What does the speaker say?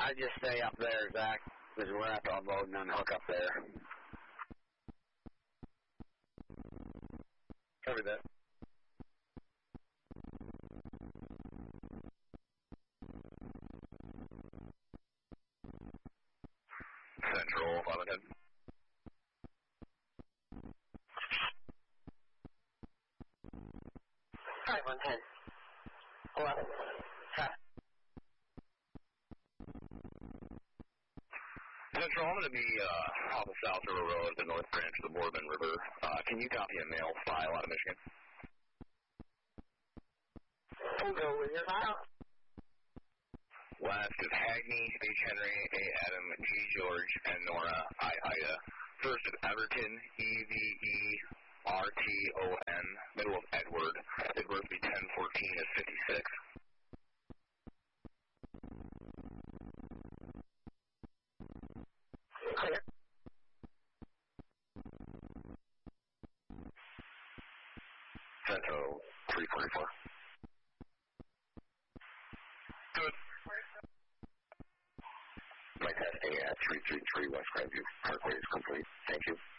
I'd just stay up there, Zach, because we're at the unload and then hook up there. Cover that. Central, 1110. Hi, 110. 11. Hi. Central, I'm going to be off of South River Road, the north branch of the Bourbon River. Can you copy a mail file out of Michigan? We'll go with your file. Last is Hagney, H. Henry, A. Adam, G. George, and Nora, I. Ida. First is Everton, EVERTON, middle of Edward. Edward would be 1014 is 56. Clear. Centro 344. Good. My testing at 333 West Grandview Parkway is complete. Thank you.